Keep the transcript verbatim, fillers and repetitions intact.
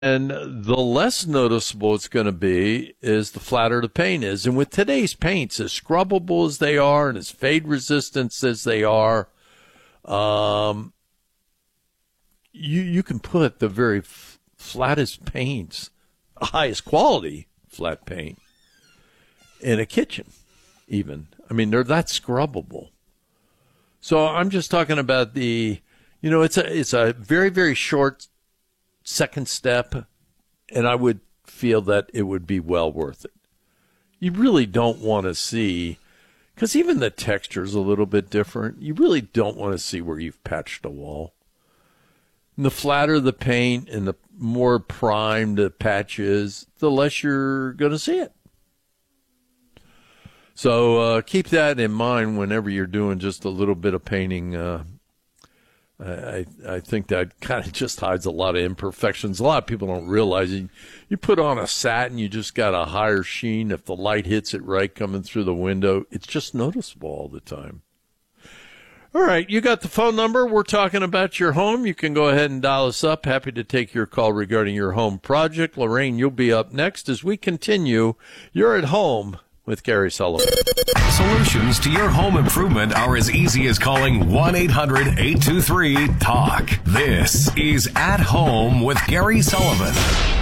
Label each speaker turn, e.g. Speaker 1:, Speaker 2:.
Speaker 1: And the less noticeable it's going to be is the flatter the paint is. And with today's paints, as scrubbable as they are and as fade resistant as they are, um, you you can put the very f- flattest paints, highest quality flat paint, in a kitchen even. I mean, they're that scrubbable. So I'm just talking about the, you know, it's a it's a very, very short second step, and I would feel that it would be well worth it. You really don't want to see, because even the texture is a little bit different, you really don't want to see where you've patched a wall. And the flatter the paint and the more primed the patch is, the less you're going to see it. So uh, keep that in mind whenever you're doing just a little bit of painting. Uh, I I think that kind of just hides a lot of imperfections. A lot of people don't realize it. You put on a satin, you just got a higher sheen. If the light hits it right coming through the window, it's just noticeable all the time. All right, you got the phone number. We're talking about your home. You can go ahead and dial us up. Happy to take your call regarding your home project. Lorraine, you'll be up next as we continue. You're at home with Gary Sullivan.
Speaker 2: Solutions to your home improvement are as easy as calling one eight hundred eight two three talk. This is At Home with Gary Sullivan.